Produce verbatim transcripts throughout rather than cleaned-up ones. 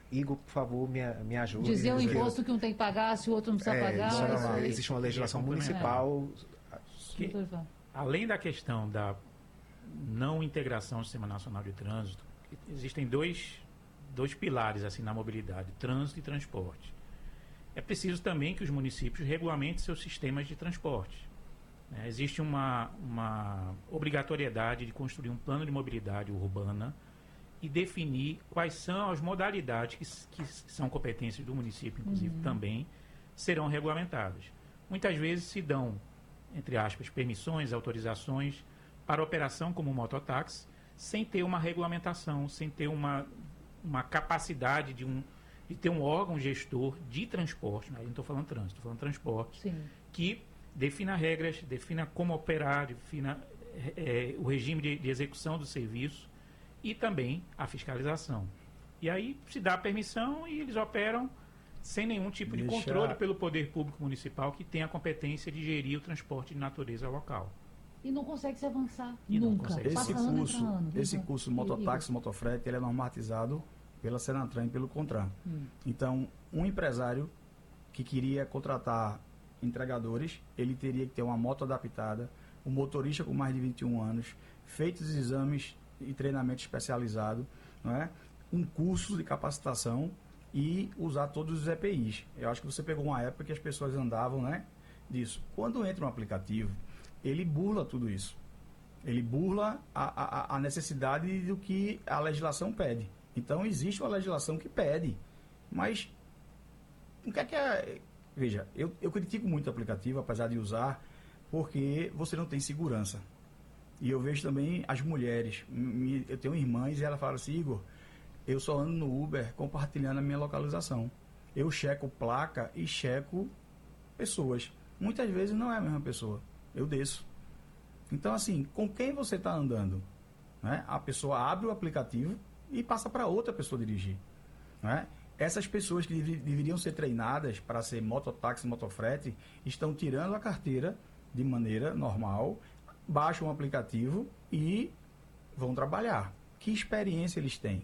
Igor, por favor, me, me ajude. Dizer o porque imposto que um tem que pagar, se o outro não precisa é, pagar. isso é isso normal. aí. Existe uma legislação municipal. Que, Doutor Ivan. além da questão da não integração do Sistema Nacional de Trânsito, existem dois, dois pilares assim na mobilidade, trânsito e transporte. É preciso também que os municípios regulamentem seus sistemas de transporte. Né? Existe uma, uma obrigatoriedade de construir um plano de mobilidade urbana e definir quais são as modalidades que, que são competências do município, inclusive, uhum. também serão regulamentadas. Muitas vezes se dão, entre aspas, permissões, autorizações para operação como mototáxi, sem ter uma regulamentação, sem ter uma, uma capacidade de, um, de ter um órgão gestor de transporte, né? Eu não estou falando trânsito, estou falando transporte, Sim. que defina regras, defina como operar, defina é, o regime de, de execução do serviço e também a fiscalização. E aí se dá a permissão e eles operam sem nenhum tipo de Deixa... controle pelo poder público municipal que tem a competência de gerir o transporte de natureza local. E não consegue se avançar E não nunca. consegue. Esse Passa ano curso, entra ano, esse Ivan. curso mototáxi, motofrete, ele é normatizado pela Senatran e pelo CONTRAN. Hum. Então, um empresário que queria contratar entregadores, ele teria que ter uma moto adaptada, um motorista com mais de vinte e um anos, feitos exames e treinamento especializado, não é? Um curso de capacitação e usar todos os E P Is. Eu acho que você pegou uma época que as pessoas andavam, né, disso. Quando entra um aplicativo, ele burla tudo isso. Ele burla a, a, a necessidade do que a legislação pede. Então, existe uma legislação que pede. Mas, o que é que é... Veja, eu, eu critico muito o aplicativo, apesar de usar, porque você não tem segurança. E eu vejo também as mulheres. Me, eu tenho irmãs e ela fala assim, Igor, eu só ando no Uber compartilhando a minha localização. Eu checo placa e checo pessoas. Muitas vezes não é a mesma pessoa. Eu desço. Então, assim, com quem você está andando? Né? A pessoa abre o aplicativo e passa para outra pessoa dirigir. Né? Essas pessoas que dev- deveriam ser treinadas para ser mototáxi, motofrete, estão tirando a carteira de maneira normal, baixam o aplicativo e vão trabalhar. Que experiência eles têm?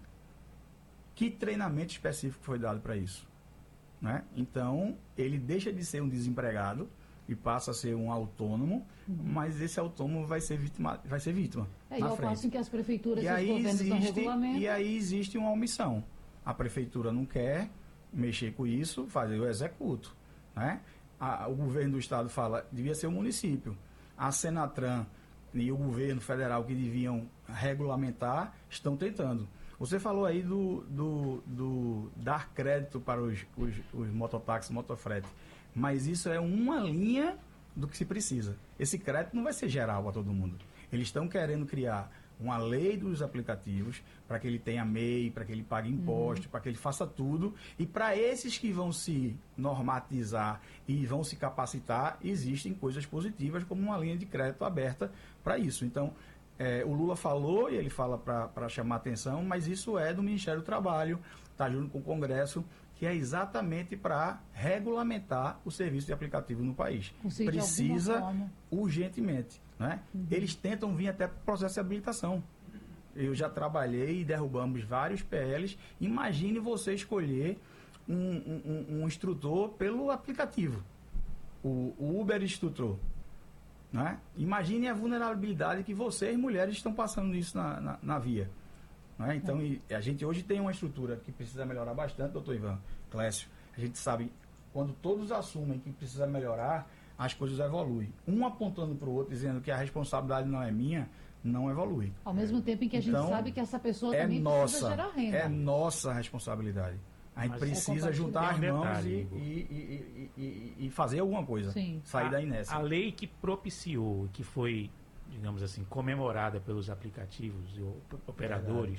Que treinamento específico foi dado para isso? Né? Então, ele deixa de ser um desempregado e passa a ser um autônomo, uhum. mas esse autônomo vai ser vítima. Vai ser vítima é, e ao passo em que as prefeituras e e os aí governos existe, dão regulamento. E aí existe uma omissão. A prefeitura não quer mexer com isso, faz, eu executo. Né? A, o governo do estado fala, devia ser o município. A Senatran e o governo federal que deviam regulamentar, estão tentando. Você falou aí do, do, do dar crédito para os, os, os mototáxis, motofrete. Mas isso é uma linha do que se precisa. Esse crédito não vai ser geral para todo mundo. Eles estão querendo criar uma lei dos aplicativos para que ele tenha M E I, para que ele pague imposto, uhum. para que ele faça tudo. E para esses que vão se normatizar e vão se capacitar, existem coisas positivas, como uma linha de crédito aberta para isso. Então, é, o Lula falou, e ele fala para chamar atenção, mas isso é do Ministério do Trabalho, está junto com o Congresso, que é exatamente para regulamentar o serviço de aplicativo no país. Seja, precisa urgentemente. Né? Uhum. Eles tentam vir até para o processo de habilitação. Eu já trabalhei e derrubamos vários P Ls. Imagine você escolher um, um, um instrutor pelo aplicativo. O, o Uber instrutor. Né? Imagine a vulnerabilidade que vocês, mulheres, estão passando nisso na, na, na via. Né? Então, e a gente hoje tem uma estrutura que precisa melhorar bastante, doutor Ivan, Clécio. A gente sabe, quando todos assumem que precisa melhorar, as coisas evoluem. Um apontando para o outro, dizendo que a responsabilidade não é minha, não evolui. Ao mesmo tempo em que a gente então, sabe que essa pessoa é também nossa, precisa gerar renda. É nossa responsabilidade. A gente Mas precisa é juntar as um mãos detalhe, e, e, e, e, e fazer alguma coisa. Sim. Sair a, da inércia. A lei que propiciou, que foi, digamos assim, comemorada pelos aplicativos e operadores,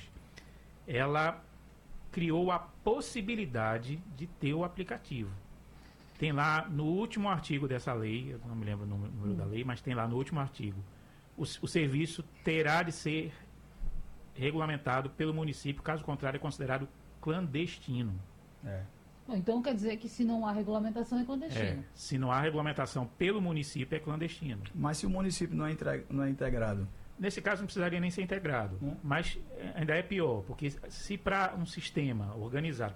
é ela criou a possibilidade de ter o aplicativo. Tem lá no último artigo dessa lei, eu não me lembro o número hum. da lei, mas tem lá no último artigo, o, o serviço terá de ser regulamentado pelo município, caso contrário é considerado clandestino. É. Bom, então quer dizer que se não há regulamentação é clandestino. É, se não há regulamentação pelo município é clandestino. Mas se o município não é, entre, não é integrado? Nesse caso não precisaria nem ser integrado, hum. mas ainda é pior, porque se para um sistema organizado